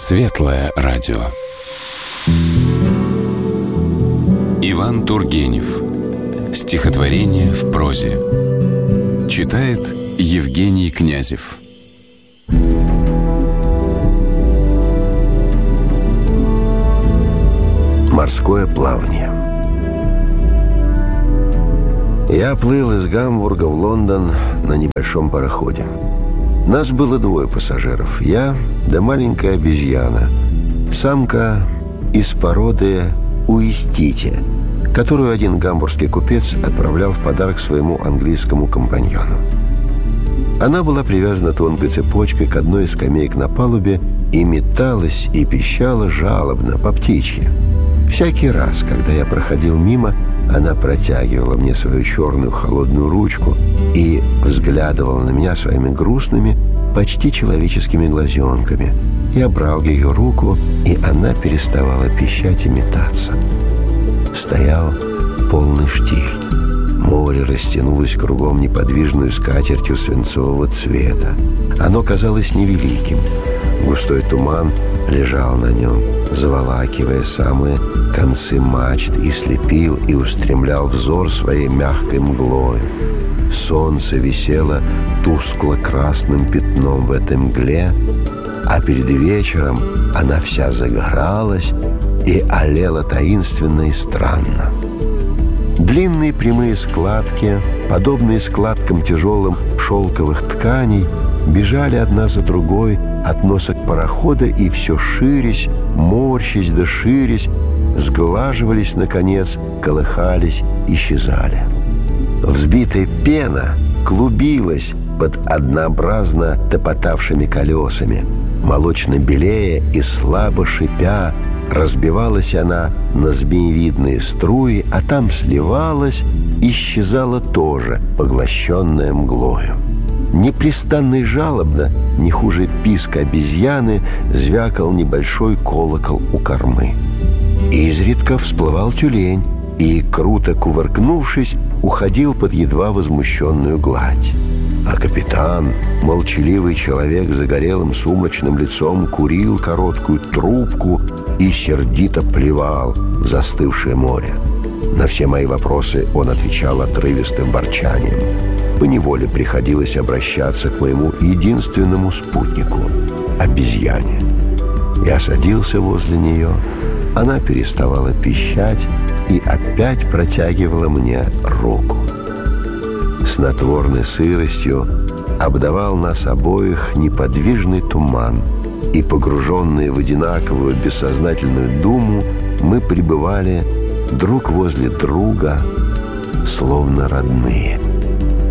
Светлое радио. Иван Тургенев. Стихотворение в прозе. Читает Евгений Князев. Морское плавание. Я плыл из Гамбурга в Лондон на небольшом пароходе. Нас было двое пассажиров. Я да маленькая обезьяна, самка из породы уистити, которую один гамбургский купец отправлял в подарок своему английскому компаньону. Она была привязана тонкой цепочкой к одной из скамеек на палубе и металась и пищала жалобно, по птичьи. Всякий раз, когда я проходил мимо, она протягивала мне свою черную холодную ручку и взглядывала на меня своими грустными, почти человеческими глазенками. Я брал ее руку, и она переставала пищать и метаться. Стоял полный штиль. Море растянулось кругом неподвижную скатертью свинцового цвета. Оно казалось невеликим. Густой туман лежал на нем, заволакивая самые концы мачт, и слепил и устремлял взор своей мягкой мглой. Солнце висело тускло-красным пятном в этой мгле, а перед вечером она вся загоралась и олела таинственно и странно. Длинные прямые складки, подобные складкам тяжелым шелковых тканей, бежали одна за другой от носок парохода и все ширясь, морщись да ширясь, сглаживались, наконец, колыхались, исчезали. Взбитая пена клубилась под однообразно топотавшими колесами. Молочно белея и слабо шипя, разбивалась она на змеевидные струи, а там сливалась, исчезала тоже, поглощенная мглою. Непрестанно и жалобно, не хуже писка обезьяны, звякал небольшой колокол у кормы. Изредка всплывал тюлень и, круто кувыркнувшись, уходил под едва возмущенную гладь. А капитан, молчаливый человек с загорелым сумрачным лицом, курил короткую трубку и сердито плевал в застывшее море. На все мои вопросы он отвечал отрывистым ворчанием. Поневоле приходилось обращаться к моему единственному спутнику — обезьяне. Я садился возле нее, она переставала пищать и опять протягивала мне руку. Снотворной сыростью обдавал нас обоих неподвижный туман, и, погруженные в одинаковую бессознательную думу, мы пребывали друг возле друга, словно родные.